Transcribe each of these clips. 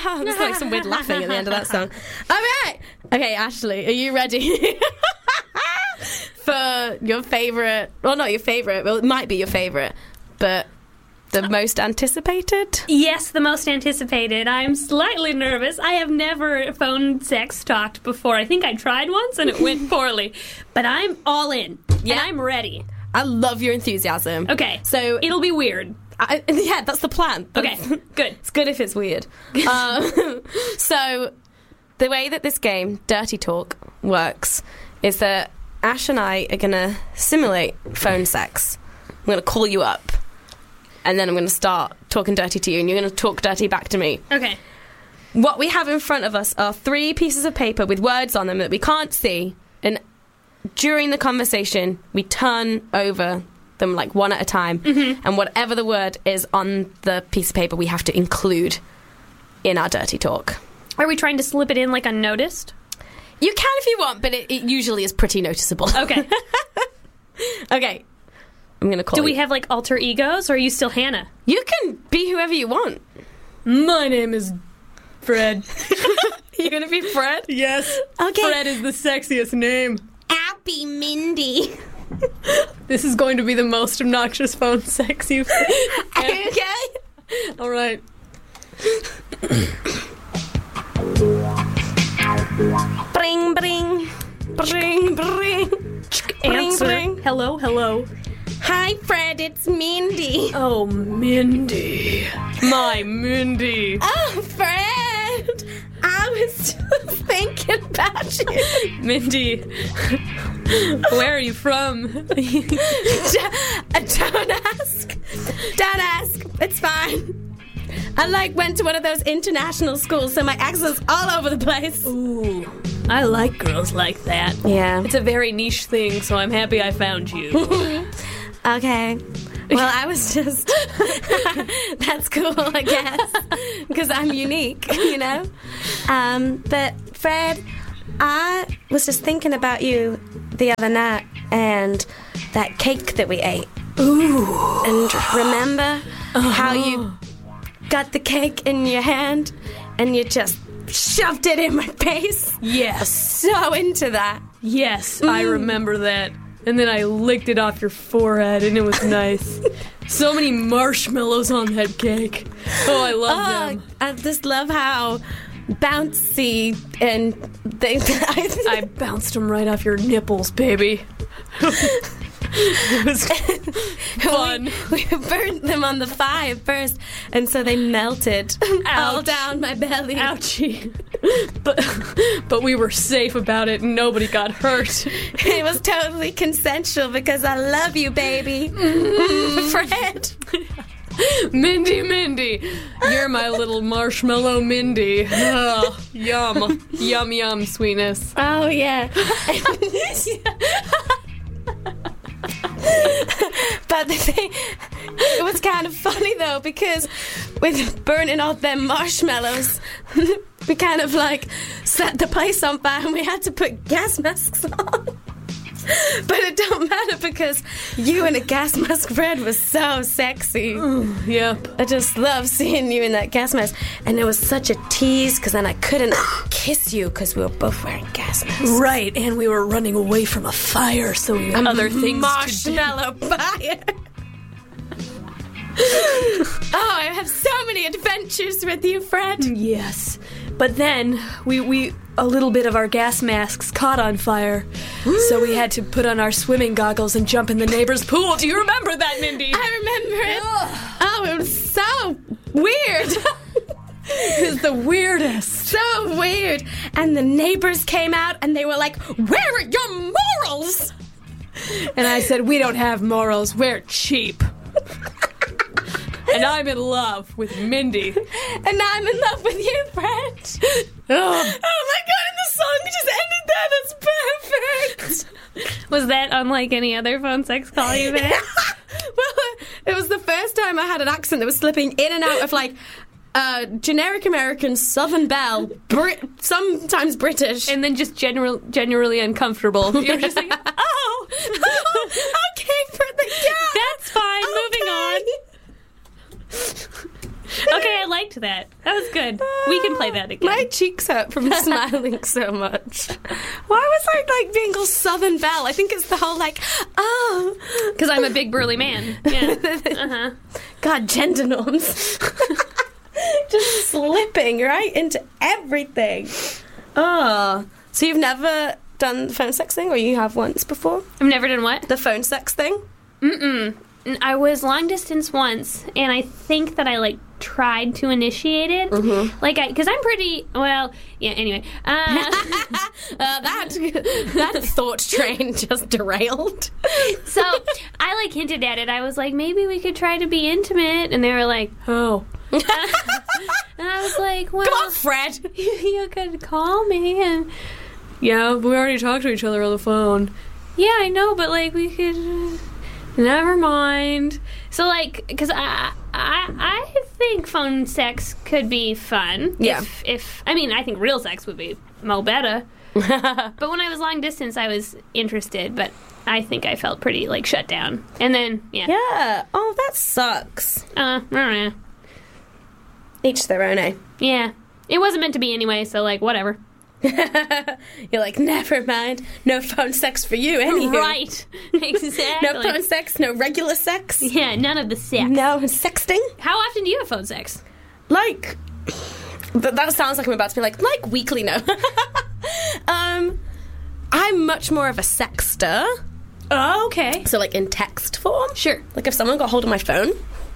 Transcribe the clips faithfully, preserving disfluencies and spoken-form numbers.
There's like some weird laughing at the end of that song. All right. Okay, Ashley, are you ready for your favourite? Well, not your favourite. Well, it might be your favourite, but the most anticipated? Yes, the most anticipated. I'm slightly nervous. I have never phone sex talked before. I think I tried once and it went poorly. But I'm all in. Yeah, and I'm ready. I love your enthusiasm. Okay, so it'll be weird. I, yeah, that's the plan. Okay, good. It's good if it's weird. um, so, the way that this game, Dirty Talk, works is that Ash and I are going to simulate phone sex. I'm going to call you up, and then I'm going to start talking dirty to you, and you're going to talk dirty back to me. Okay. What we have in front of us are three pieces of paper with words on them that we can't see, and during the conversation, we turn over them like one at a time, mm-hmm. and whatever the word is on the piece of paper, we have to include in our dirty talk. Are we trying to slip it in like unnoticed? You can if you want, but it, it usually is pretty noticeable. Okay. Okay. I'm going to call Do you. we have like alter egos, or are you still Hannah? You can be whoever you want. My name is Fred. You're going to be Fred? Yes. Okay. Fred is the sexiest name. I'll be Mindy. This is going to be the most obnoxious phone sex you've Okay. All right. Bring, bring. Bring, bring. Answer. Bring, bring. Hello, hello. Hi, Fred. It's Mindy. Oh, Mindy. My Mindy. Oh, Fred. I was just thinking about you. Mindy. Where are you from? Don't ask. Don't ask. It's fine. I, like, went to one of those international schools, so my accent's all over the place. Ooh. I like girls like that. Yeah. It's a very niche thing, so I'm happy I found you. Okay. Well, I was just... That's cool, I guess. Because I'm unique, you know? Um, but, Fred, I was just thinking about you the other night and that cake that we ate. Ooh. And remember uh-huh. how you got the cake in your hand and you just shoved it in my face? Yes. So into that. Yes, mm. I remember that. And then I licked it off your forehead, and it was nice. So many marshmallows on that cake. Oh, I love oh, them. I just love how bouncy and they... I bounced them right off your nipples, baby. It was fun. We, we burnt them on the fire first, and so they melted all down my belly. Ouchie. But, but we were safe about it, and nobody got hurt. It was totally consensual because I love you, baby. Mm, Fred. Mindy, Mindy. You're my little marshmallow Mindy. Oh, yum. Yum, yum, sweetness. Oh, yeah. But the thing, it was kind of funny though, because with burning all them marshmallows, we kind of like set the place on fire and we had to put gas masks on. But it don't matter because you in a gas mask, Fred, was so sexy. Mm, yep. I just love seeing you in that gas mask. And it was such a tease because then I couldn't kiss you because we were both wearing gas masks. Right, and we were running away from a fire, so we had a other things marshmallow to do. fire. Oh, I have so many adventures with you, Fred. Yes. But then we we a little bit of our gas masks caught on fire. So we had to put on our swimming goggles and jump in the neighbor's pool. Do you remember that, Mindy? I remember it. Ugh. Oh, it was so weird. It was the weirdest. So weird. And the neighbors came out and they were like, "Where are your morals?" And I said, "We don't have morals. We're cheap." And I'm in love with Mindy. And I'm in love with you, Fred. Oh, oh my God, and the song just ended there. That's perfect. Was that unlike any other phone sex call you've had? Well, it was the first time I had an accent that was slipping in and out of like uh, generic American, Southern Belle, Brit- sometimes British. And then just general, generally uncomfortable. You were just like, oh. Oh, okay, for the gap. That's fine. Okay. Moving on. Okay, I liked that. That was good. We can play that again. My cheeks hurt from smiling so much. Why was I like being all Southern Belle? I think it's the whole like, oh, because I'm a big burly man. Yeah. Uh-huh. God, gender norms. Just slipping right into everything. Oh, so you've never done the phone sex thing, or you have once before? I've never done what? The phone sex thing? Mm-mm. I was long distance once, and I think that I, like, tried to initiate it. Mm-hmm. Like, I, because I'm pretty, well, yeah, anyway. Uh, uh, that, that thought train just derailed. So, I, like, hinted at it. I was like, maybe we could try to be intimate, and they were like, oh. And I was like, well. Come on, Fred. You, you could call me, and, yeah, we already talked to each other on the phone. Yeah, I know, but, like, we could... Uh, never mind. So, like, because I, I I think phone sex could be fun. Yeah. If, if I mean, I think real sex would be mo better. But when I was long distance, I was interested, but I think I felt pretty, like, shut down. And then, yeah. Yeah. Oh, that sucks. Uh, I don't know. Each their own, eh? Yeah. It wasn't meant to be anyway, so, like, whatever. You're like, never mind. No phone sex for you, anywho. Right. Exactly. No phone sex, no regular sex. Yeah, none of the sex. No sexting. How often do you have phone sex? Like, th- that sounds like I'm about to be like, like weekly, no. um, I'm much more of a sexter. Oh, okay. So, like, in text form. Sure. Like, if someone got hold of my phone.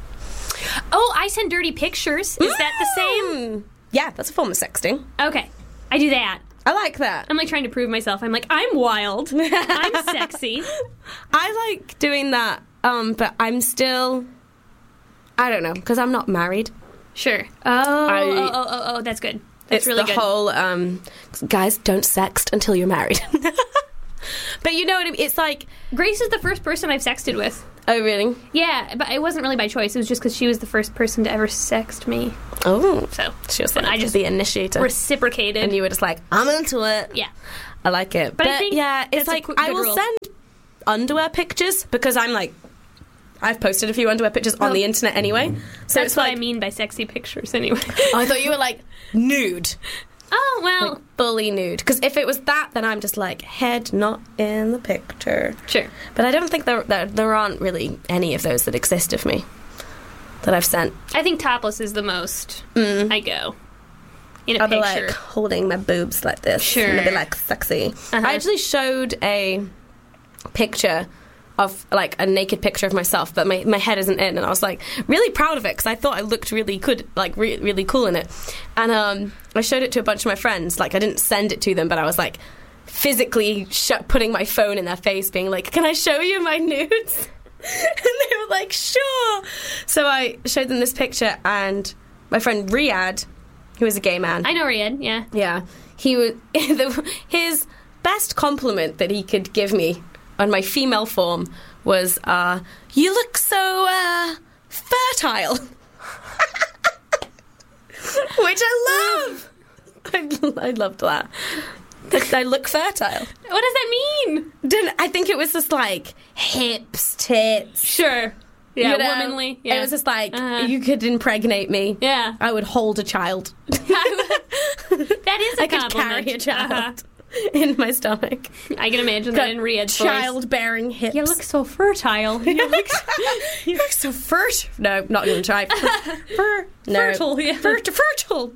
Oh, I send dirty pictures. Is mm. that the same? Yeah, that's a form of sexting. Okay. I do that. I like that. I'm, like, trying to prove myself. I'm like, I'm wild. I'm sexy. I like doing that, um, but I'm still... I don't know, because I'm not married. Sure. Oh, I, oh, oh, oh, oh, that's good. That's it's really the good. whole, um, guys, don't sext until you're married. But you know what I mean? It's like... Grace is the first person I've sexted with. Oh, really? Yeah, but it wasn't really by choice. It was just because she was the first person to ever sext me. Oh. So she was like I just the initiator. Reciprocated. And you were just like, I'm into it. Yeah. I like it. But, but I think yeah, it's like, qu- I will rule. send underwear pictures because I'm like, I've posted a few underwear pictures on oh. the internet anyway. So That's it's what like, I mean by sexy pictures anyway. Oh, I thought you were like, nude. Oh, well. Like, fully nude. Because if it was that, then I'm just like, head not in the picture. Sure. But I don't think there, there, there aren't really any of those that exist of me that I've sent. I think topless is the most mm. I go. In a I'll picture. be like holding my boobs like this. Sure. And I'll be like sexy. Uh-huh. I actually showed a picture of like a naked picture of myself, but my, my head isn't in, and I was like really proud of it because I thought I looked really good, like re- really cool in it. And um, I showed it to a bunch of my friends. Like I didn't send it to them, but I was like physically sh- putting my phone in their face, being like, "Can I show you my nudes?" And they were like, "Sure." So I showed them this picture, and my friend Riyadh, who is a gay man. I know Riyadh. Yeah. Yeah, he was his best compliment that he could give me on my female form was, uh, you look so, uh, fertile. Which I love. I, I loved that. That I look fertile. What does that mean? Didn't, I think it was just like hips, tits. Sure. Yeah, you know? womanly. Yeah. It was just like, uh-huh. you could impregnate me. Yeah. I would hold a child. That is a I compliment. could carry a child. Uh-huh. In my stomach. I can imagine that in Riyadh's voice. Child-bearing hips. You look so fertile. You look so, you look so fertile. No, not even try. Fer- fer- no. Fertile, yeah. Fer- fertile.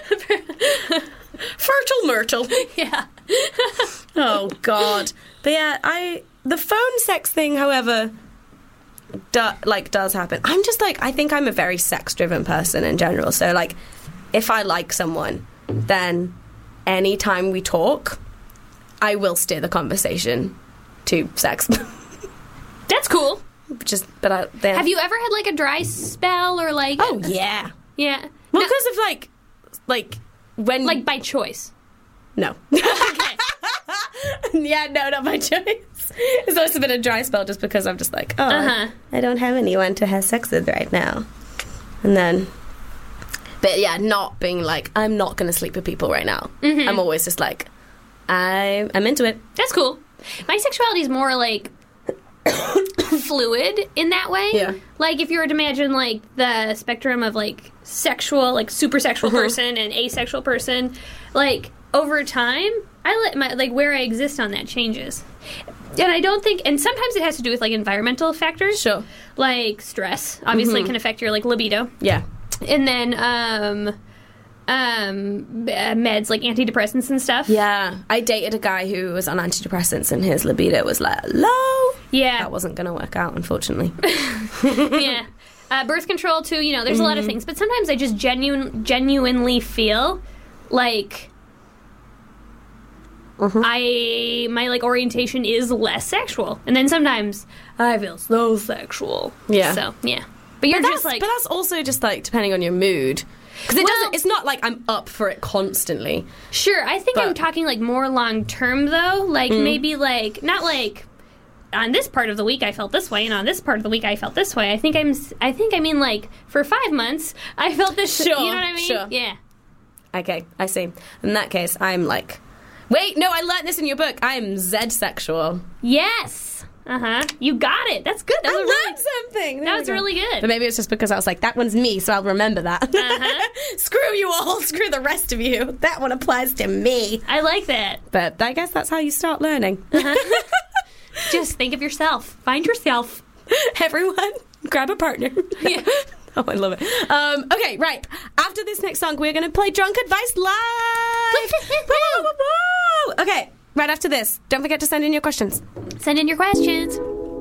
Fertile myrtle. Yeah. Oh, God. But yeah, I... The phone sex thing, however, do, like, does happen. I'm just, like, I think I'm a very sex-driven person in general. So, like, if I like someone, then... anytime we talk, I will steer the conversation to sex. That's cool. Just, but I, then, have you ever had like a dry spell or like? Oh yeah, yeah. Well, no, because of like, like when like by choice. No. Okay. Yeah, no, not by choice. It's also been a dry spell just because I'm just like, oh, uh-huh. I, I don't have anyone to have sex with right now, and then. But yeah, not being like, I'm not going to sleep with people right now. Mm-hmm. I'm always just like, I, I'm into it. That's cool. My sexuality is more like, fluid in that way. Yeah. Like, if you were to imagine, like, the spectrum of, like, sexual, like, super sexual Uh-huh. person and asexual person, like, over time, I let my, like, where I exist on that changes. And I don't think, and sometimes it has to do with, like, environmental factors. Sure. Like, stress, obviously, can affect your, like, libido. Yeah. And then, um, um, uh, meds, like antidepressants and stuff. Yeah. I dated a guy who was on antidepressants and his libido was like, low. Yeah. That wasn't going to work out, unfortunately. Yeah. Uh, birth control, too, you know, there's a lot of things. But sometimes I just genuine, genuinely feel like Mhm. I, my, like, orientation is less sexual. And then sometimes I feel so sexual. Yeah. So, yeah. But you're But just that's, like... but that's also just like depending on your mood. Because it Well- doesn't, it's not like I'm up for it constantly. Sure, I think I'm But- talking, like, more long-term, though. Like, maybe, like, not like... on this part of the week I felt this way, and on this part of the week I felt this way. I think I'm. I think I mean like for five months I felt this. Sure, you know what I mean? sure. Yeah. Okay, I see. In that case, I'm like, wait, no, I learned this in your book. I'm Z-sexual. Yes. Uh huh. You got it. That's good. That I was learned really. something. There That we was go. really good. But maybe it's just because I was like, that one's me, so I'll remember that. Uh-huh. Screw you all. Screw the rest of you. That one applies to me. I like that. But I guess that's how you start learning. Just think of yourself. Find yourself. Everyone, grab a partner. Yeah. Oh, I love it. Um, okay, right. After this next song, we're going to play Drunk Advice Live. Woo, woo, woo. Okay, right after this, don't forget to send in your questions. Send in your questions.